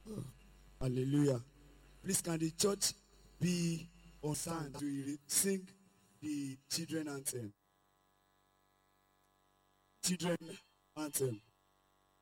Hallelujah. Please, can the church be on stand to sing the children anthem? Children anthem.